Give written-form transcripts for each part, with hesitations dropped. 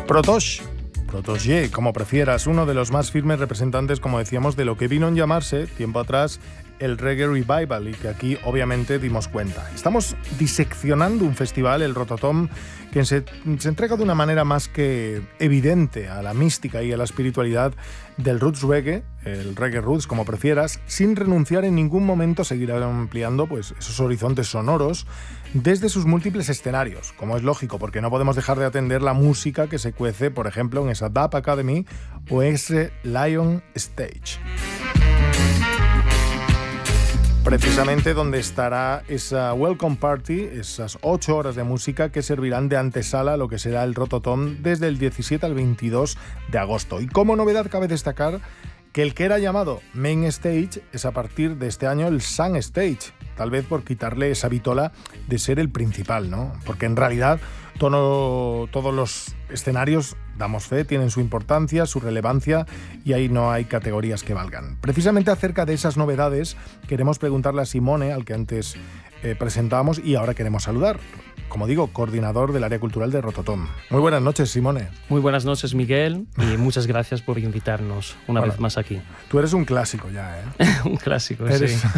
Protégé, como prefieras, uno de los más firmes representantes, como decíamos, de lo que vino a llamarse, tiempo atrás, el Reggae Revival, y que aquí obviamente dimos cuenta. Estamos diseccionando un festival, el Rototom, que se entrega de una manera más que evidente a la mística y a la espiritualidad del Roots Reggae, el Reggae Roots, como prefieras, sin renunciar en ningún momento a seguir ampliando pues, esos horizontes sonoros desde sus múltiples escenarios, como es lógico, porque no podemos dejar de atender la música que se cuece, por ejemplo, en esa DAP Academy o ese Lion Stage. Precisamente donde estará esa Welcome Party, esas 8 horas de música que servirán de antesala a lo que será el Rototom desde el 17 al 22 de agosto. Y como novedad cabe destacar que el que era llamado Main Stage es a partir de este año el Sun Stage, tal vez por quitarle esa vitola de ser el principal, ¿no? Porque en realidad todos los escenarios, damos fe, tienen su importancia, su relevancia y ahí no hay categorías que valgan. Precisamente acerca de esas novedades queremos preguntarle a Simone, al que antes presentábamos y ahora queremos saludar. Como digo, coordinador del área cultural de Rototom. Muy buenas noches, Simone. Muy buenas noches, Miguel, y muchas gracias por invitarnos una vez más aquí. Tú eres un clásico ya, ¿eh? Un clásico, ¿Eres? sí.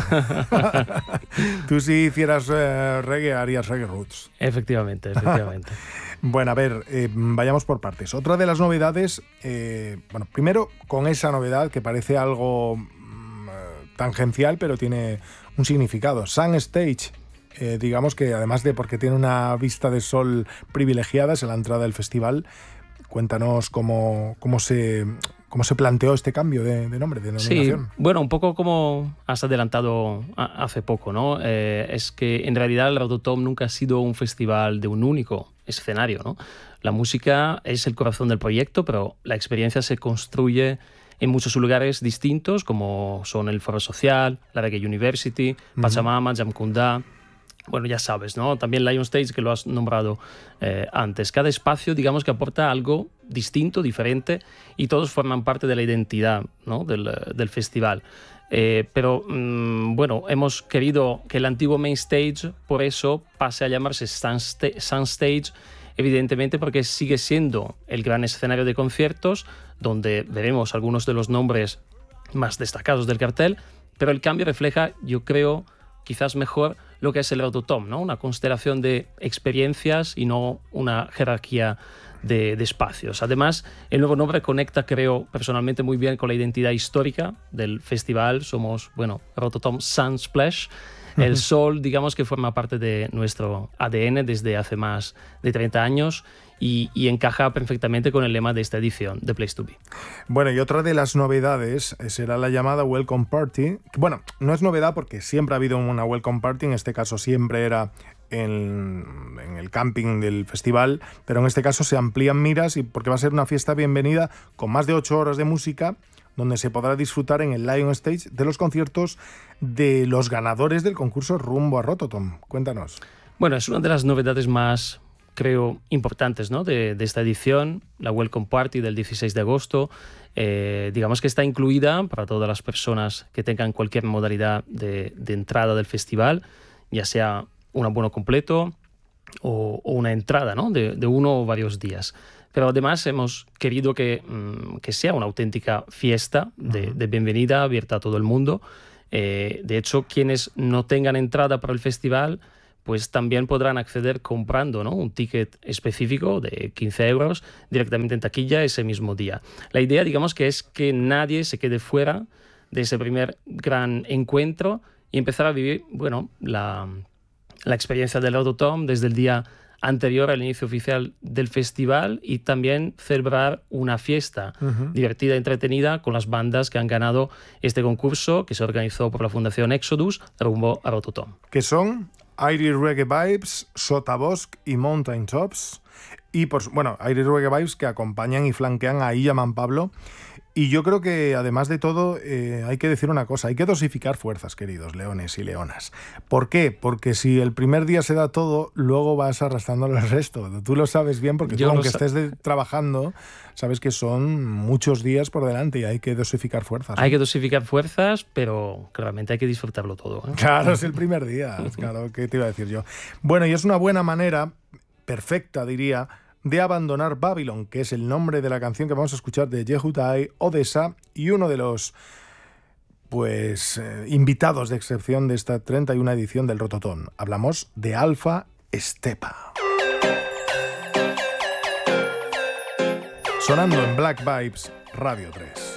Tú si hicieras reggae, harías reggae roots. Efectivamente. Bueno, a ver, vayamos por partes. Otra de las novedades, primero con esa novedad que parece algo tangencial, pero tiene un significado. Sun Stage. Digamos que además de porque tiene una vista de sol privilegiada, es en la entrada del festival. Cuéntanos cómo se planteó este cambio de nombre, de denominación. Sí, bueno, un poco como has adelantado hace poco, ¿no? Es que en realidad el Rototom nunca ha sido un festival de un único escenario, ¿no? La música es el corazón del proyecto, pero la experiencia se construye en muchos lugares distintos, como son el Foro Social, la Reggae University, Pachamama, Jamkunda. Bueno, ya sabes, ¿no? También Lion Stage, que lo has nombrado antes. Cada espacio, digamos, que aporta algo distinto, diferente, y todos forman parte de la identidad, ¿no? del festival. Pero hemos querido que el antiguo Main Stage, por eso, pase a llamarse Sun Stage, evidentemente porque sigue siendo el gran escenario de conciertos, donde veremos algunos de los nombres más destacados del cartel, pero el cambio refleja, yo creo, quizás mejor lo que es el Rototom, ¿no? Una constelación de experiencias y no una jerarquía de espacios. Además, el nuevo nombre conecta, creo, personalmente muy bien con la identidad histórica del festival. Somos, Rototom Sunsplash. El sol, digamos, que forma parte de nuestro ADN desde hace más de 30 años y encaja perfectamente con el lema de esta edición, The Place to Be. Bueno, y otra de las novedades será la llamada Welcome Party. Bueno, no es novedad porque siempre ha habido una Welcome Party, en este caso siempre era en el camping del festival, pero en este caso se amplían miras y porque va a ser una fiesta bienvenida con más de 8 horas de música, donde se podrá disfrutar en el Lion Stage de los conciertos de los ganadores del concurso Rumbo a Rototom. Cuéntanos. Bueno, es una de las novedades más, creo, importantes, ¿no? de esta edición, la Welcome Party del 16 de agosto. Digamos que está incluida para todas las personas que tengan cualquier modalidad de entrada del festival, ya sea un abono completo o una entrada, ¿no? de uno o varios días. Pero además hemos querido que sea una auténtica fiesta de bienvenida abierta a todo el mundo. De hecho, quienes no tengan entrada para el festival, pues también podrán acceder comprando, ¿no? un ticket específico de 15 euros directamente en taquilla ese mismo día. La idea, digamos, que es que nadie se quede fuera de ese primer gran encuentro y empezar a vivir, la experiencia del Rototom desde el día anterior al inicio oficial del festival y también celebrar una fiesta divertida y entretenida con las bandas que han ganado este concurso que se organizó por la Fundación Exodus rumbo a Rototom. Que son Irish Reggae Vibes, Sotabosc y Mountain Tops. Y, Irish Reggae Vibes que acompañan y flanquean a Iyaman Pablo. Y yo creo que, además de todo, hay que decir una cosa. Hay que dosificar fuerzas, queridos leones y leonas. ¿Por qué? Porque si el primer día se da todo, luego vas arrastrando el resto. Tú lo sabes bien porque tú, aunque estés trabajando, sabes que son muchos días por delante y hay que dosificar fuerzas. Hay que dosificar fuerzas, pero claramente hay que disfrutarlo todo, ¿eh? Claro, es el primer día. Claro, ¿qué te iba a decir yo? Bueno, y es una buena manera, perfecta diría, de abandonar Babylon, que es el nombre de la canción que vamos a escuchar de Yehudai Odessa, y uno de los invitados de excepción de esta 31 edición del Rototom. Hablamos de Alfa Stepa. Sonando en Black Vibes Radio 3.